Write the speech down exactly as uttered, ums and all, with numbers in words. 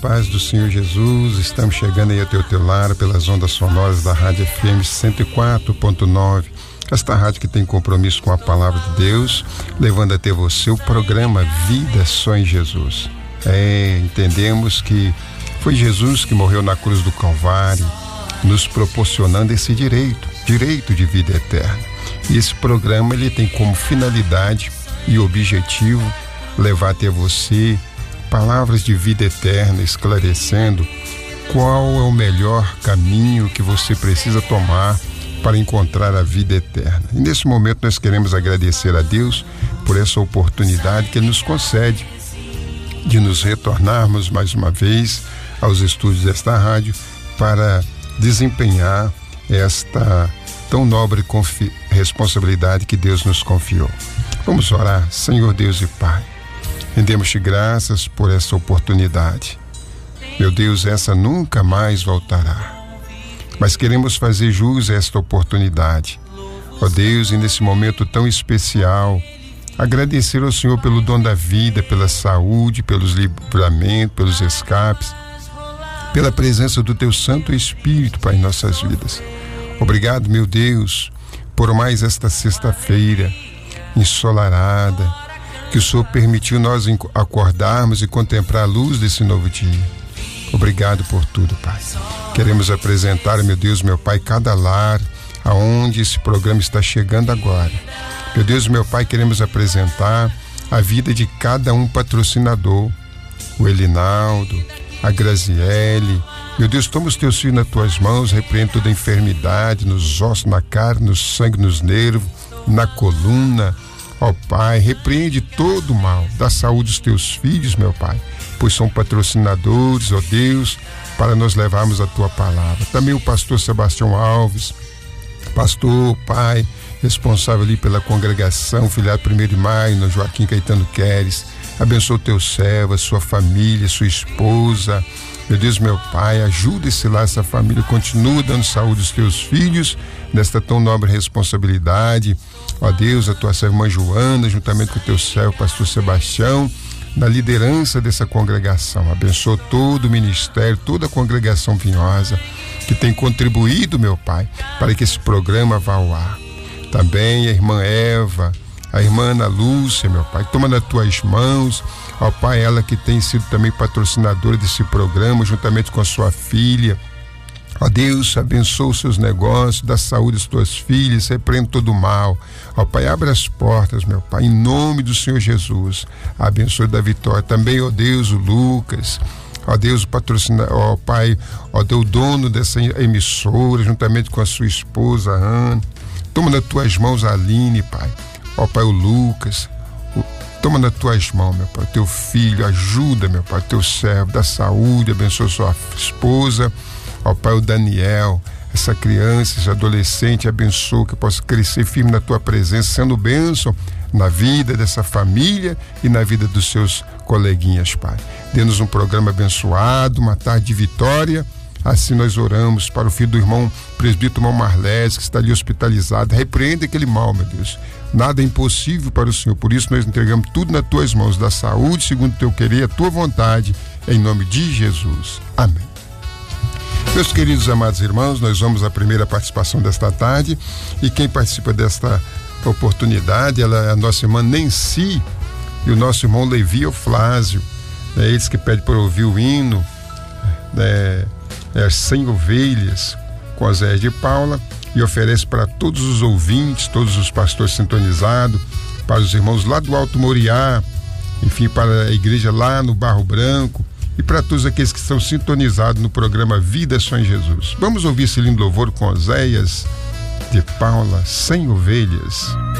paz do Senhor Jesus, estamos chegando aí ao teu, teu lar pelas ondas sonoras da Rádio F M cento e quatro ponto nove, esta rádio que tem compromisso com a Palavra de Deus, levando até você o programa Vida Só em Jesus. É, entendemos que foi Jesus que morreu na cruz do Calvário, nos proporcionando esse direito, direito de vida eterna. E esse programa ele tem como finalidade e objetivo levar até você palavras de vida eterna, esclarecendo qual é o melhor caminho que você precisa tomar para encontrar a vida eterna. E nesse momento nós queremos agradecer a Deus por essa oportunidade que Ele nos concede de nos retornarmos mais uma vez aos estúdios desta rádio para desempenhar esta tão nobre confi- responsabilidade que Deus nos confiou. Vamos orar. Senhor Deus e Pai, rendemos-te graças por essa oportunidade. Meu Deus, essa nunca mais voltará. Mas queremos fazer jus a esta oportunidade. Ó Deus, e nesse momento tão especial, agradecer ao Senhor pelo dom da vida, pela saúde, pelos livramentos, pelos escapes, pela presença do Teu Santo Espírito, Pai, em nossas vidas. Obrigado, meu Deus, por mais esta sexta-feira ensolarada, que o Senhor permitiu nós acordarmos e contemplar a luz desse novo dia. Obrigado por tudo, Pai. Queremos apresentar, meu Deus, meu Pai, cada lar aonde esse programa está chegando agora. Meu Deus, meu Pai, queremos apresentar a vida de cada um patrocinador, o Elinaldo, a Graziele. Meu Deus, toma os teus filhos nas tuas mãos, repreende toda a enfermidade nos ossos, na carne, no sangue, nos nervos, na coluna. Ó Pai, repreende todo o mal da saúde dos teus filhos, meu Pai, pois são patrocinadores, ó Deus, para nós levarmos a tua palavra. Também o pastor Sebastião Alves, pastor, Pai, responsável ali pela congregação, filiado primeiro de maio, no Joaquim Caetano Queres. Abençoa o teu servo, a sua família, sua esposa. Meu Deus, meu Pai, ajuda esse lar, essa família, continua dando saúde aos teus filhos, nesta tão nobre responsabilidade. Ó Deus, a tua serva irmã Joana, juntamente com o teu servo, pastor Sebastião, na liderança dessa congregação. Abençoa todo o ministério, toda a congregação Vinhosa, que tem contribuído, meu Pai, para que esse programa vá ao ar. Também a irmã Eva, a irmã Ana Lúcia, meu Pai, toma nas tuas mãos, ó Pai, ela que tem sido também patrocinadora desse programa, juntamente com a sua filha. Ó Deus, abençoa os seus negócios, dá saúde às tuas filhas, repreende todo o mal. Ó Pai, abre as portas, meu Pai, em nome do Senhor Jesus. Abençoe da vitória. Também, ó Deus, o Lucas. Ó Deus, o patrocinador, ó Pai, ó Deus, o dono dessa emissora, juntamente com a sua esposa, Ana. Toma nas tuas mãos a Aline, Pai. Ó Pai, o Lucas. O, toma nas tuas mãos, meu Pai, o teu filho. Ajuda, meu Pai, o teu servo. Dá saúde, abençoa sua esposa. Ó Pai, o Daniel, essa criança, esse adolescente, abençoa que possa crescer firme na tua presença, sendo bênção na vida dessa família e na vida dos seus coleguinhas, Pai. Dê-nos um programa abençoado, uma tarde de vitória. Assim nós oramos para o filho do irmão presbítero irmão Marlés, que está ali hospitalizado. Repreende aquele mal, meu Deus. Nada é impossível para o Senhor, por isso nós entregamos tudo nas tuas mãos, da saúde, segundo o teu querer, a tua vontade, em nome de Jesus. Amém. Meus queridos amados irmãos, nós vamos à primeira participação desta tarde, e quem participa desta oportunidade, ela é a nossa irmã Nancy e o nosso irmão Levi Euflásio, é eles que pedem para ouvir o hino, né, é cem ovelhas, com a Zé de Paula, e oferece para todos os ouvintes, todos os pastores sintonizados, para os irmãos lá do Alto Moriá, enfim, para a igreja lá no Barro Branco, e para todos aqueles que estão sintonizados no programa Vida Só em Jesus. Vamos ouvir esse lindo louvor com Oséias de Paula, cem ovelhas.